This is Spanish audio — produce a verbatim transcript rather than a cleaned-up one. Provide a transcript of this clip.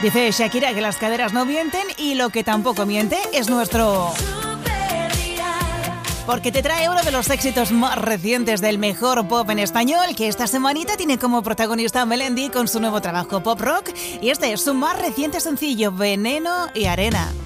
Dice Shakira que las caderas no mienten y lo que tampoco miente es nuestro... Porque te trae uno de los éxitos más recientes del mejor pop en español, que esta semanita tiene como protagonista a Melendi con su nuevo trabajo Pop Rock, y este es su más reciente sencillo, Veneno y Arena.